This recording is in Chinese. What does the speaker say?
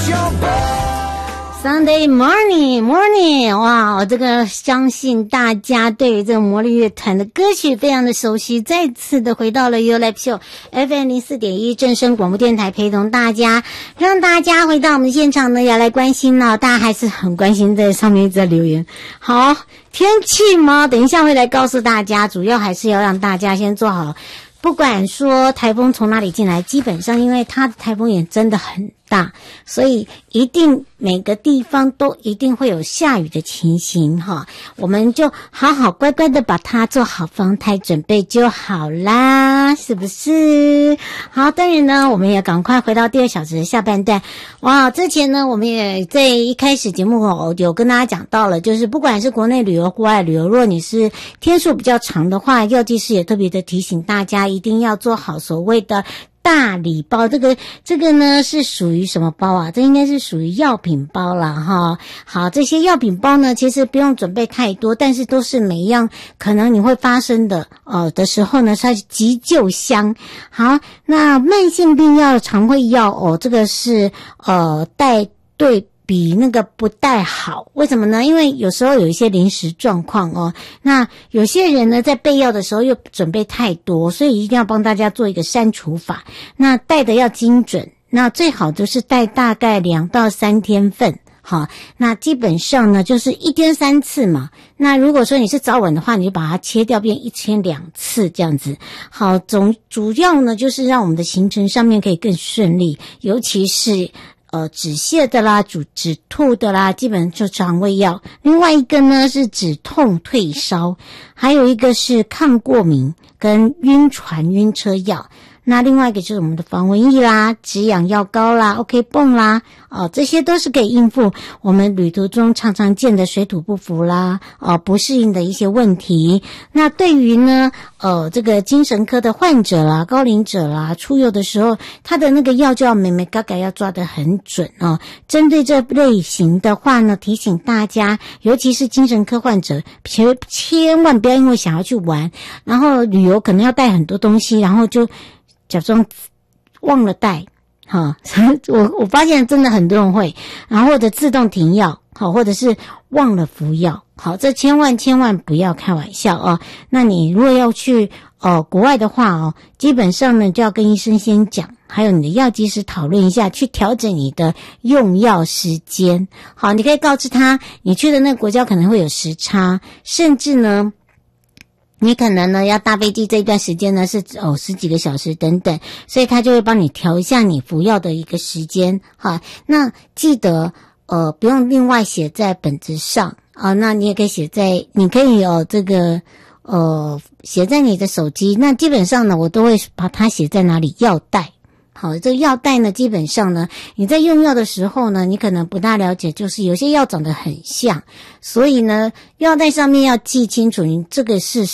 Sunday morning， 哇，我这个相信大家对于这个魔力乐团的歌曲非常的熟悉，再次的回到了 You Live Show FM 04.1正声广播电台，陪同大家，让大家回到我们的现场呢，要来关心了，大家还是很关心，在上面一直在留言。好，天气吗？等一下会来告诉大家，主要还是要让大家先做好。不管说台风从哪里进来，基本上因为它的台风眼真的很大，所以一定每个地方都一定会有下雨的情形哈，我们就好好乖乖的把它做好防台准备就好啦，是不是？好，当然呢，我们也赶快回到第二小时的下半段。哇，之前呢，我们也在一开始节目有跟大家讲到了，就是不管是国内旅游、国外旅游，如果你是天数比较长的话，药剂师也特别的提醒大家一定要做好所谓的大礼包。这个呢是属于什么包啊？这应该是属于药品包啦哈。好，这些药品包呢其实不用准备太多，但是都是每一样可能你会发生的的时候呢，它是急救箱。好，那慢性病药常会要这个是带对比那个不带好，为什么呢？因为有时候有一些临时状况那有些人呢在备药的时候又准备太多，所以一定要帮大家做一个删除法。那带的要精准，那最好就是带大概2到3天份。好，那基本上呢就是1天3次嘛。那如果说你是早晚的话，你就把它切掉变1天2次这样子。好，主要呢就是让我们的行程上面可以更顺利，尤其是止泻的啦，止吐的啦，基本就肠胃药。另外一个呢是止痛退烧，还有一个是抗过敏跟晕船晕车药。那另外一个就是我们的防蚊液啦、止痒药膏啦、OK 泵啦，这些都是可以应付我们旅途中常常见的水土不服啦、不适应的一些问题。那对于呢，这个精神科的患者啦、高龄者啦，出游的时候，他的那个药就要美美嘎嘎要抓得很准针对这类型的话呢，提醒大家，尤其是精神科患者，千万不要因为想要去玩，然后旅游可能要带很多东西，然后就假装忘了带我发现真的很多人会，然后或者自动停药或者是忘了服药。好，这千万不要开玩笑那你如果要去国外的话基本上呢就要跟医生先讲，还有你的药剂师讨论一下，去调整你的用药时间。好，你可以告知他你去的那个国家可能会有时差，甚至呢你可能呢要搭飞机，这一段时间呢是10几个小时等等，所以他就会帮你调一下你服药的一个时间。好，那记得不用另外写在本子上那你也可以你可以这个写在你的手机。那基本上呢我都会把它写在哪里？药袋。好，这个药袋呢基本上呢你在用药的时候呢，你可能不大了解，就是有些药长得很像，所以呢药袋上面要记清楚你这个是